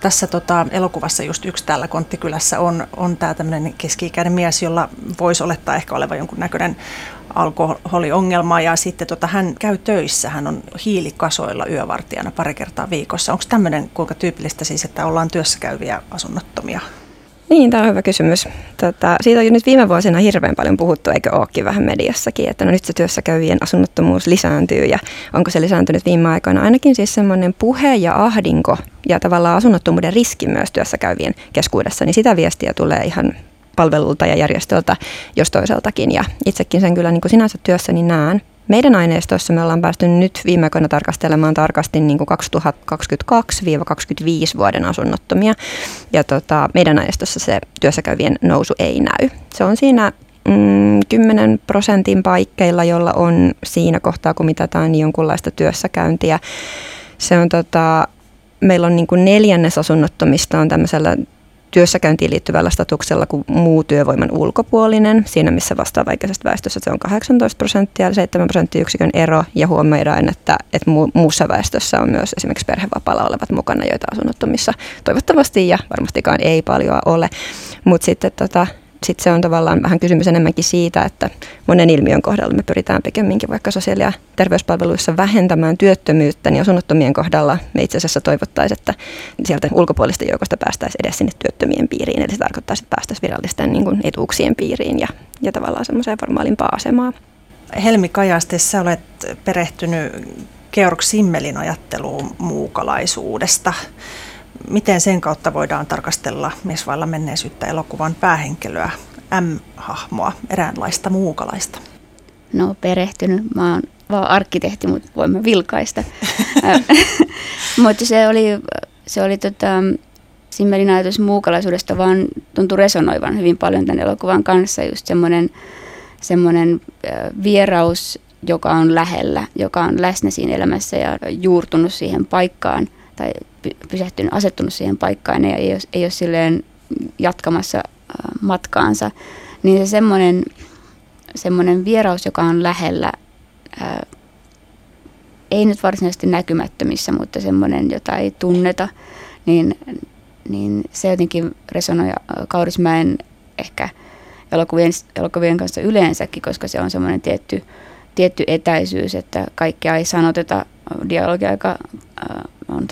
Tässä elokuvassa just yksi täällä Konttikylässä on tämä tämmöinen keski-ikäinen mies, jolla voisi olettaa ehkä olevan jonkunnäköinen alkoholiongelma. Ja sitten hän käy töissä, hän on hiilikasoilla yövartijana pari kertaa viikossa. Onko tämmöinen kuinka tyypillistä siis, että ollaan työssä käyviä asunnottomia? Niin, tämä on hyvä kysymys. Siitä on jo nyt viime vuosina hirveän paljon puhuttu, eikö olekin vähän mediassakin, että no nyt se työssä käyvien asunnottomuus lisääntyy ja onko se lisääntynyt viime aikoina. Ainakin siis semmoinen puhe ja ahdinko ja tavallaan asunnottomuuden riski myös työssä käyvien keskuudessa, niin sitä viestiä tulee ihan palvelulta ja järjestöltä jos toiseltakin. Ja itsekin sen kyllä niin kuin sinänsä työssäni näen. Meidän aineistoissa me ollaan päästy nyt viime aikoina tarkastelemaan tarkasti niin kuin 2022-2025 vuoden asunnottomia. Ja meidän aineistossa se työssäkäyvien nousu ei näy. Se on siinä 10% paikkeilla, jolla on siinä kohtaa, kun mitataan niin jonkunlaista työssäkäyntiä. Se on meillä on niin kuin 1/4 asunnottomista on tämmöisellä työssäkäyntiin liittyvällä statuksella kuin muu työvoiman ulkopuolinen. Siinä missä vastaavaikäisestä väestössä se on 18% ja 7 prosenttiyksikön ero. Ja huomioidaan, että muussa väestössä on myös esimerkiksi perhevapaalla olevat mukana, joita asunnottomissa toivottavasti ja varmastikaan ei paljon ole. Mutta sitten se on tavallaan vähän kysymys enemmänkin siitä, että monen ilmiön kohdalla me pyritään pikemminkin vaikka sosiaali- ja terveyspalveluissa vähentämään työttömyyttä, niin asunnottomien kohdalla me itse asiassa toivottaisiin, että sieltä ulkopuolisten joukosta päästäisiin edes sinne työttömien piiriin. Eli se tarkoittaisi, että päästäisiin virallisten niin kuin etuuksien piiriin ja tavallaan semmoiseen formaalimpaan asemaan. Helmi Kajaste, sä olet perehtynyt Georg Simmelin ajatteluun muukalaisuudesta. Miten sen kautta voidaan tarkastella Mies vailla menneisyyttä -elokuvan päähenkilöä, M-hahmoa, eräänlaista muukalaista? No perehtynyt. Mä oon vaan arkkitehti, mutta voimme vilkaista. Mutta se oli Simmelin ajatus muukalaisuudesta vaan tuntui resonoivan hyvin paljon tämän elokuvan kanssa. Just semmoinen vieraus, joka on lähellä, joka on läsnä siinä elämässä ja juurtunut siihen paikkaan tai asettunut siihen paikkaan ja ei ole silleen jatkamassa matkaansa, niin se semmoinen vieraus, joka on lähellä, ei nyt varsinaisesti näkymättömissä, mutta semmoinen, jota ei tunneta, niin se jotenkin resonoi Kaurismäen ehkä elokuvien kanssa yleensäkin, koska se on semmoinen tietty etäisyys, että kaikkea ei sanoteta, dialogi aika on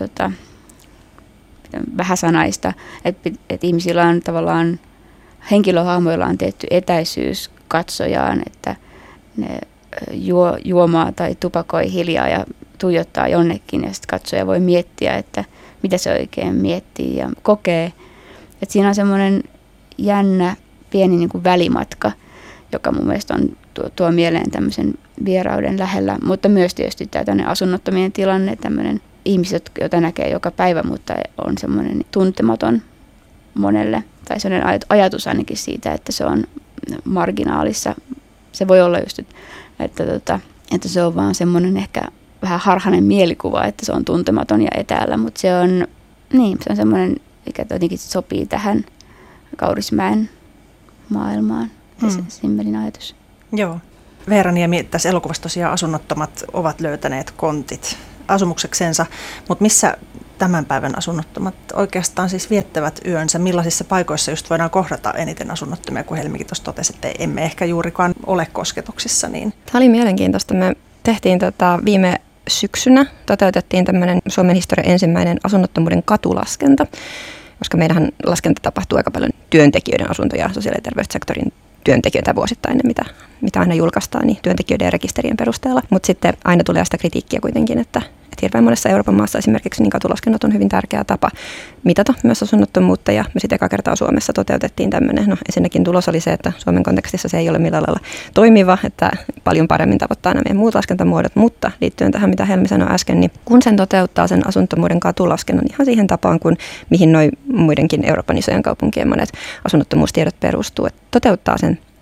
vähäsanaista, että ihmisillä on tavallaan, henkilöhahmoilla on tietty etäisyys katsojaan, että ne juomaa tai tupakoi hiljaa ja tuijottaa jonnekin ja sitten katsoja voi miettiä, että mitä se oikein miettii ja kokee. Että siinä on semmoinen jännä pieni niin kuin välimatka, joka mun mielestä tuo mieleen tämmöisen vierauden lähellä, mutta myös tietysti tämä asunnottomien tilanne, tämmöinen ihmiset, joita näkee joka päivä, mutta on semmoinen tuntematon monelle, tai sellainen ajatus ainakin siitä, että se on marginaalissa. Se voi olla just, että se on vaan semmoinen ehkä vähän harhainen mielikuva, että se on tuntematon ja etäällä, mutta se on semmoinen, mikä jotenkin sopii tähän Kaurismäen maailmaan, Simmelin ajatus. Joo. Veera Niemi, tässä elokuvassa tosiaan asunnottomat ovat löytäneet kontit asumukseksensa, mutta missä tämän päivän asunnottomat oikeastaan siis viettävät yönsä? Millaisissa paikoissa just voidaan kohdata eniten asunnottomia, kun Helmikin tuossa totesi, että emme ehkä juurikaan ole kosketuksissa? Niin. Tämä oli mielenkiintoista. Me tehtiin viime syksynä, toteutettiin tämmöinen Suomen historian ensimmäinen asunnottomuuden katulaskenta, koska meidän laskenta tapahtuu aika paljon työntekijöiden asunto- ja sosiaali- ja terveyssektorin työntekijöitä vuosittain, mitä aina julkaistaan, niin työntekijöiden ja rekisterien perusteella. Mutta sitten aina tulee sitä kritiikkiä kuitenkin, että hirveän monessa Euroopan maassa esimerkiksi niin katulaskennat on hyvin tärkeä tapa mitata myös asunnottomuutta. Ja me sitten eka kertaa Suomessa toteutettiin tämmöinen. No ensinnäkin tulos oli se, että Suomen kontekstissa se ei ole millään lailla toimiva, että paljon paremmin tavoittaa nämä muut laskentamuodot. Mutta liittyen tähän, mitä Helmi sanoi äsken, niin kun sen toteuttaa sen asunnottomuuden katulaskennan ihan siihen tapaan, kuin mihin noin muidenkin Euroopan isojen kaupunkien monet asunnottomuustiedot perustuu, että toteuttaa sen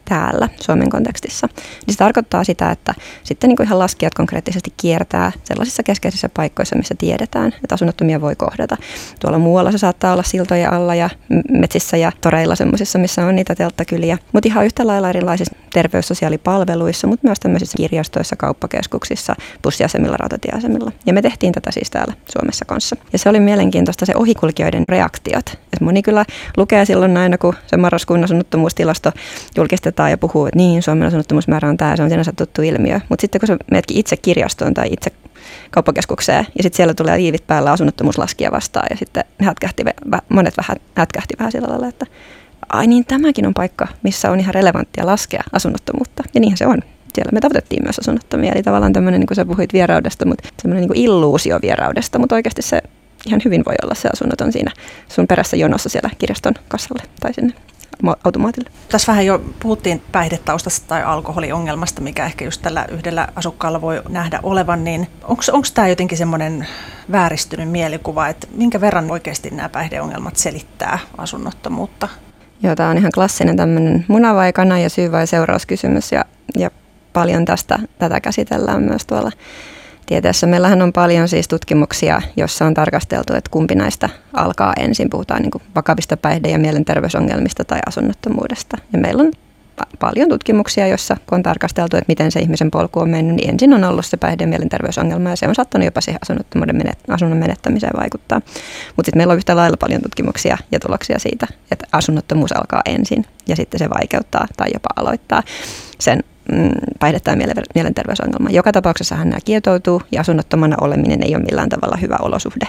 täällä Suomen kontekstissa. Niin se tarkoittaa sitä, että sitten niin kuin ihan laskijat konkreettisesti kiertää sellaisissa keskeisissä paikoissa, missä tiedetään, että asunnottomia voi kohdata. Tuolla muualla se saattaa olla siltojen alla ja metsissä ja toreilla semmoisissa, missä on niitä telttakyliä. Mutta ihan yhtä lailla erilaisissa terveyssosiaalipalveluissa, mutta myös tämmöisissä kirjastoissa, kauppakeskuksissa, bussiasemilla, rautatieasemilla. Ja me tehtiin tätä siis täällä Suomessa kanssa. Ja se oli mielenkiintoista se ohikulkijoiden reaktiot. Et moni kyllä lukee silloin aina, kun se marraskuun asunnottomuustilasto julkistetaan ja puhuu, että niin, Suomen asunnottomuusmäärä on tämä, se on sinänsä tuttu ilmiö. Mutta sitten kun sä meetkin itse kirjastoon tai itse kauppakeskukseen ja sitten siellä tulee liivit päällä asunnottomuuslaskija vastaan ja sitten monet hätkähti vähän sillä lailla, että ai niin, tämäkin on paikka, missä on ihan relevanttia laskea asunnottomuutta. Ja niinhän se on. Siellä me tavoitettiin myös asunnottomia. Eli tavallaan tämmöinen, niin kuin sä puhuit vieraudesta, mutta semmoinen niin kuin illuusio vieraudesta, mutta oikeasti se ihan hyvin voi olla se asunnoton siinä sun perässä jonossa siellä kirjaston kassalle tai sinne automaatille. Tässä vähän jo puhuttiin päihdetaustasta tai alkoholiongelmasta, mikä ehkä just tällä yhdellä asukkaalla voi nähdä olevan, niin onko tämä jotenkin semmoinen vääristynyt mielikuva, että minkä verran oikeasti nämä päihdeongelmat selittää asunnottomuutta? Joo, tämä on ihan klassinen tämmöinen muna vai kana ja syy vai seurauskysymys ja paljon tätä käsitellään myös tuolla tieteessä. Meillähän on paljon siis tutkimuksia, joissa on tarkasteltu, että kumpi näistä alkaa ensin. Puhutaan niin kuin vakavista päihde- ja mielenterveysongelmista tai asunnottomuudesta. Ja meillä on paljon tutkimuksia, joissa kun on tarkasteltu, että miten se ihmisen polku on mennyt, niin ensin on ollut se päihde- ja mielenterveysongelma ja se on saattanut jopa siihen asunnon menettämiseen vaikuttaa. Mutta sitten meillä on yhtä lailla paljon tutkimuksia ja tuloksia siitä, että asunnottomuus alkaa ensin ja sitten se vaikeuttaa tai jopa aloittaa sen päihde- tai mielenterveysongelma. Joka tapauksessahan nämä kietoutuu ja asunnottomana oleminen ei ole millään tavalla hyvä olosuhde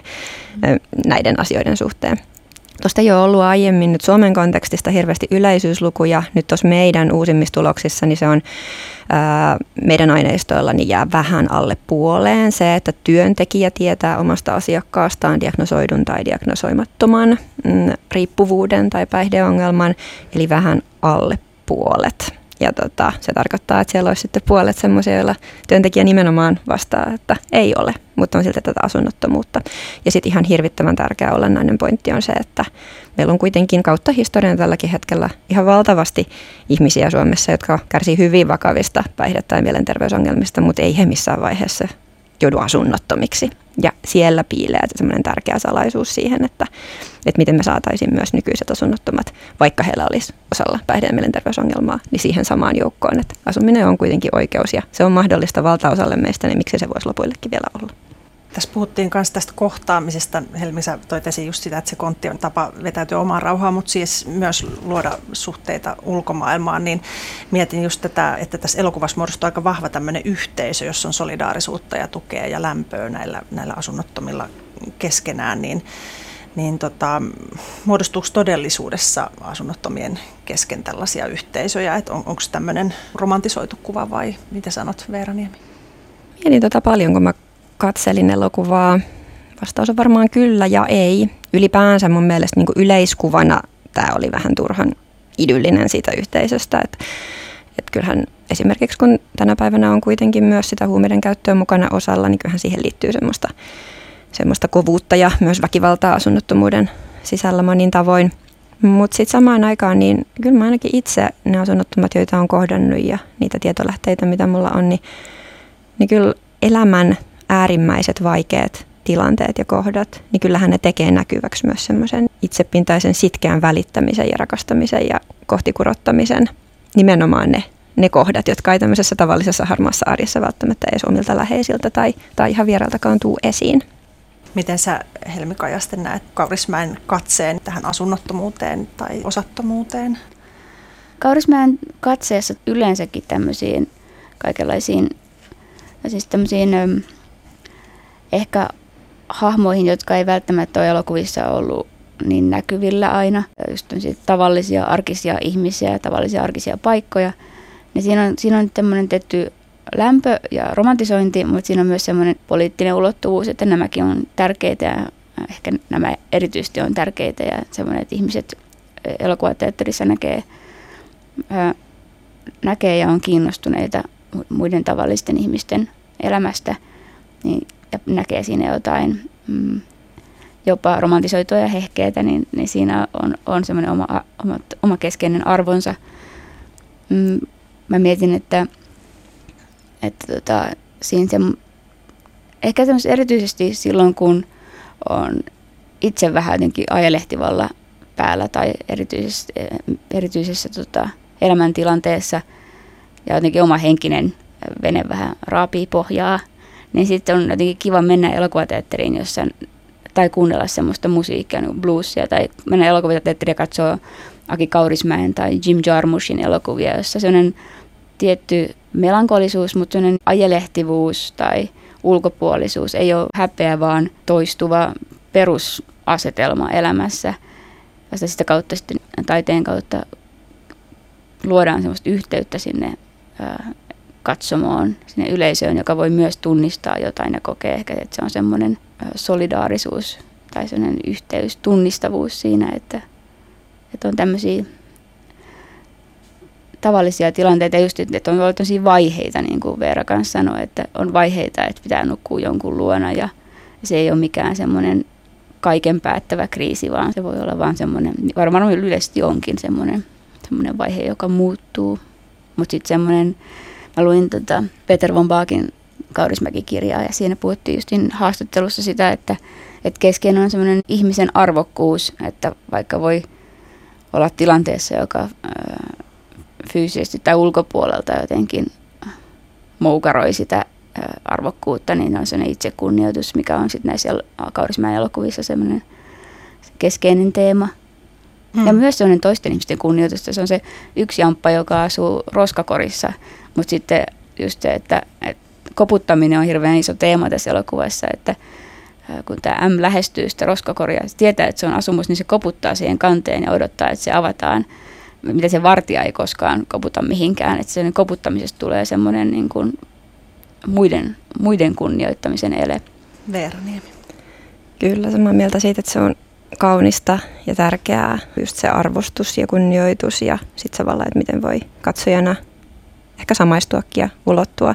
näiden asioiden suhteen. Tuosta ei ole ollut aiemmin nyt Suomen kontekstista hirveästi yleisyyslukuja. Nyt tuossa meidän uusimmissa tuloksissa, niin se on meidän aineistoilla niin jää vähän alle puoleen se, että työntekijä tietää omasta asiakkaastaan diagnosoidun tai diagnosoimattoman riippuvuuden tai päihdeongelman, eli vähän alle puolet. Ja se tarkoittaa, että siellä olisi sitten puolet semmoisia, joilla työntekijä nimenomaan vastaa, että ei ole, mutta on silti tätä asunnottomuutta. Ja sitten ihan hirvittävän tärkeä olennainen pointti on se, että meillä on kuitenkin kautta historian tälläkin hetkellä ihan valtavasti ihmisiä Suomessa, jotka kärsii hyvin vakavista päihde- tai mielenterveysongelmista, mutta ei he missään vaiheessa joudu asunnottomiksi. Ja siellä piilee semmoinen tärkeä salaisuus siihen, että miten me saataisiin myös nykyiset asunnottomat, vaikka heillä olisi osalla päihde- ja mielenterveysongelmaa, niin siihen samaan joukkoon, että asuminen on kuitenkin oikeus ja se on mahdollista valtaosalle meistä, niin miksi se voisi lopuillekin vielä olla. Tässä puhuttiin myös tästä kohtaamisesta. Helmi, sä toit esiin just sitä, että se kontti on tapa vetäytyä omaan rauhaan, mutta siis myös luoda suhteita ulkomaailmaan. Niin mietin just tätä, että tässä elokuvassa muodostuu aika vahva tämmöinen yhteisö, jossa on solidaarisuutta ja tukea ja lämpöä näillä asunnottomilla keskenään. Muodostuuko todellisuudessa asunnottomien kesken tällaisia yhteisöjä? Onko tämmöinen romantisoitu kuva vai mitä sanot, Veera Niemi? Mietin paljon, kun mä katselin elokuvaa. Vastaus on varmaan kyllä ja ei. Ylipäänsä mun mielestä niin kuin yleiskuvana tämä oli vähän turhan idyllinen siitä yhteisöstä. Että kyllähän esimerkiksi kun tänä päivänä on kuitenkin myös sitä huumeiden käyttöä mukana osalla, niin kyllähän siihen liittyy semmoista kovuutta ja myös väkivaltaa asunnottomuuden sisällä monin tavoin. Mutta sitten samaan aikaan, niin kyllä mä ainakin itse ne asunnottomat, joita on kohdannut ja niitä tietolähteitä, mitä mulla on, niin kyllä elämän äärimmäiset vaikeat tilanteet ja kohdat, niin kyllähän ne tekee näkyväksi myös semmoisen itsepintaisen sitkeän välittämisen ja rakastamisen ja kohtikurottamisen. Nimenomaan ne kohdat, jotka ei tämmöisessä tavallisessa harmaassa arjessa välttämättä edes omilta läheisiltä tai ihan vierailtakaan tuu esiin. Miten sä, Helmi Kajaste, näet Kaurismäen katseen tähän asunnottomuuteen tai osattomuuteen? Kaurismäen katseessa yleensäkin tämmöisiin kaikenlaisiin siis tämmöisiin ehkä hahmoihin, jotka ei välttämättä ole elokuvissa ollut niin näkyvillä aina. Just tavallisia arkisia ihmisiä, tavallisia arkisia paikkoja. Ja siinä on tämmöinen tietty lämpö ja romantisointi, mutta siinä on myös semmoinen poliittinen ulottuvuus, että nämäkin on tärkeitä ja ehkä nämä erityisesti on tärkeitä ja semmoinen, että ihmiset elokuvateatterissa näkee ja on kiinnostuneita muiden tavallisten ihmisten elämästä niin, ja näkee siinä jotain jopa romantisoitua ja hehkeätä, niin siinä on semmoinen oma keskeinen arvonsa. mä mietin, että siinä ehkä erityisesti silloin, kun on itse vähän jotenkin ajelehtivalla päällä tai erityisessä elämäntilanteessa ja jotenkin oma henkinen vene vähän raapii pohjaa, niin sitten on jotenkin kiva mennä elokuvateatteriin tai kuunnella semmoista musiikkia, niin bluesia, tai mennä elokuvateatteriin ja katsoa Aki Kaurismäen tai Jim Jarmushin elokuvia, jossa sellainen tietty melankolisuus, mutta sellainen ajelehtivuus tai ulkopuolisuus ei ole häpeä, vaan toistuva perusasetelma elämässä. Ja sitä kautta sitten taiteen kautta luodaan semmoista yhteyttä sinne katsomoon, sinne yleisöön, joka voi myös tunnistaa jotain ja kokee ehkä, että se on semmoinen solidaarisuus tai semmoinen yhteys, tunnistavuus siinä, että on tämmöisiä tavallisia tilanteita, just, että on ollut tosi vaiheita, niin kuin Veera kanssa sanoi, että on vaiheita, että pitää nukkua jonkun luona ja se ei ole mikään semmoinen kaiken päättävä kriisi, vaan se voi olla vaan semmoinen, varmaan yleisesti onkin semmoinen vaihe, joka muuttuu. Mutta sitten semmoinen, mä luin Peter von Baakin Kaurismäki-kirjaa ja siinä puhuttiin justin haastattelussa sitä, että keskeinen on semmoinen ihmisen arvokkuus, että vaikka voi olla tilanteessa, joka fyysisesti tai ulkopuolelta jotenkin moukaroi sitä arvokkuutta, niin on sellainen itsekunnioitus, mikä on sitten näissä Kaurismäen elokuvissa semmoinen keskeinen teema. Ja myös sellainen toisten ihmisten kunnioitus. Se on se yksi jamppa, joka asuu roskakorissa, mutta sitten just se, että koputtaminen on hirveän iso teema tässä elokuvassa, että kun tämä M lähestyy sitä roskakoria, se tietää, että se on asumus, niin se koputtaa siihen kanteen ja odottaa, että se avataan. Mitä se vartija ei koskaan koputa mihinkään, että sen koputtamisesta tulee semmoinen niin kuin muiden kunnioittamisen ele. Veera Niemi. Kyllä, samaa mieltä siitä, että se on kaunista ja tärkeää, just se arvostus ja kunnioitus ja sitten tavallaan, että miten voi katsojana ehkä samaistuakin ja ulottua.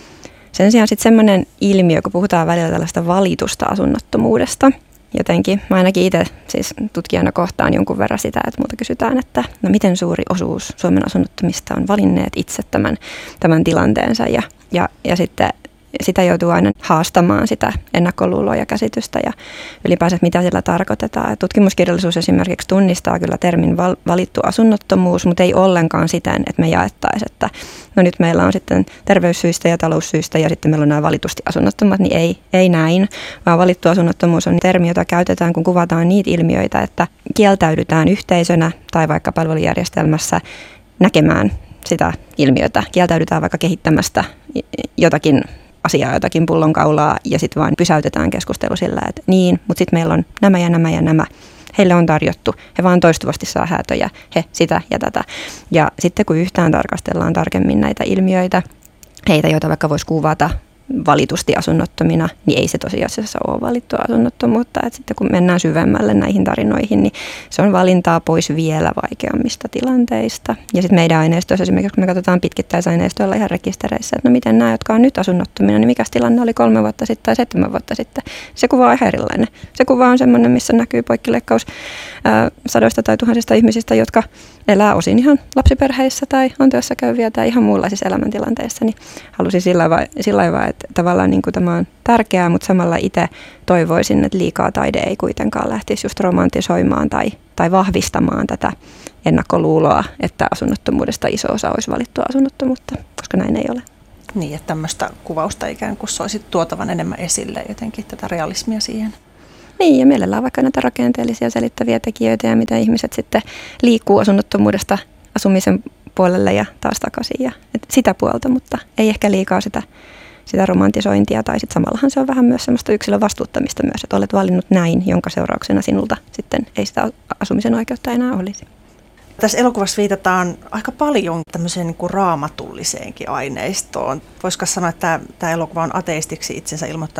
Sen sijaan sitten semmoinen ilmiö, kun puhutaan välillä tällaista valitusta asunnottomuudesta. Jotenkin mä ainakin itse siis tutkijana kohtaan jonkun verran sitä, että multa kysytään, että no miten suuri osuus Suomen asunnottomista on valinneet itse tämän tilanteensa ja sitten sitä joutuu aina haastamaan sitä ennakkoluuloa ja käsitystä ja ylipäänsä, että mitä sillä tarkoitetaan. Tutkimuskirjallisuus esimerkiksi tunnistaa kyllä termin valittu asunnottomuus, mutta ei ollenkaan siten, että me jaettaisiin, että no nyt meillä on sitten terveyssyistä ja taloussyistä ja sitten meillä on nämä valitusti asunnottomat, niin ei näin, vaan valittu asunnottomuus on termi, jota käytetään, kun kuvataan niitä ilmiöitä, että kieltäydytään yhteisönä tai vaikka palvelujärjestelmässä näkemään sitä ilmiötä, kieltäydytään vaikka kehittämästä jotakin asiaa, jotakin pullonkaulaa ja sitten vaan pysäytetään keskustelu sillä, että niin, mutta sitten meillä on nämä ja nämä ja nämä. Heille on tarjottu, he vaan toistuvasti saa häätöjä, he sitä ja tätä. Ja sitten kun yhtään tarkastellaan tarkemmin näitä ilmiöitä, heitä, joita vaikka voisi kuvata valitusti asunnottomina, niin ei se tosiasiassa ole valittua asunnottomuutta. Et sitten kun mennään syvemmälle näihin tarinoihin, niin se on valintaa pois vielä vaikeammista tilanteista. Ja sitten meidän aineistoissa, esimerkiksi kun me katsotaan pitkittäisaineistoilla ihan rekistereissä, että no miten nämä, jotka on nyt asunnottomina, niin mikä tilanne oli 3 vuotta sitten tai 7 vuotta sitten. Se kuva on ihan erilainen. Se kuva on semmoinen, missä näkyy poikkileikkaus sadoista tai tuhansista ihmisistä, jotka elää osin ihan lapsiperheissä tai on työssä käyviä tai ihan muunlaisissa elämäntilanteissa, niin halusin sillä lailla, että tavallaan niin kuin tämä on tärkeää, mutta samalla itse toivoisin, että liikaa taide ei kuitenkaan lähtisi just romantisoimaan tai vahvistamaan tätä ennakkoluuloa, että asunnottomuudesta iso osa olisi valittua asunnottomuutta, koska näin ei ole. Niin, että tämmöistä kuvausta ikään kuin soisi tuotavan enemmän esille jotenkin tätä realismia siihen. Niin, ja mielellään vaikka näitä rakenteellisia selittäviä tekijöitä ja mitä ihmiset sitten liikkuu asunnottomuudesta asumisen puolelle ja taas takaisin ja sitä puolta, mutta ei ehkä liikaa sitä romantisointia tai sitten samallahan se on vähän myös semmoista yksilön vastuuttamista myös, että olet valinnut näin, jonka seurauksena sinulta sitten ei sitä asumisen oikeutta enää olisi. Tässä elokuvassa viitataan aika paljon tämmöiseen niin kuin raamatulliseenkin aineistoon. Voisiko sanoa, että tämä elokuva on ateistiksi itsensä ilmoittanut